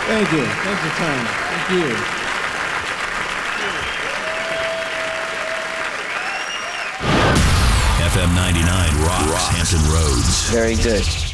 Thank you. Thanks for time. Thank you. FM 99 rocks Hampton Roads. Very good.